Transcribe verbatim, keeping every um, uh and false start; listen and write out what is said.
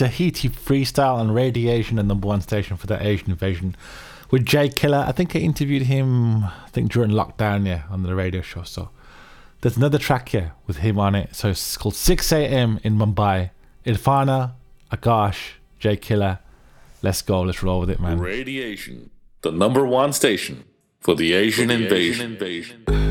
a heaty freestyle on Radiation, the number one station for the Asian Invasion, with Jay Killer. I think I interviewed him, I think during lockdown, yeah, on the radio show. So there's another track here with him on it. So it's called six a.m. in Mumbai. Irfana, Akash, Jay Killer. Let's go. Let's roll with it, man. Radiation, the number one station for the Asian, for the Invasion. Asian Invasion.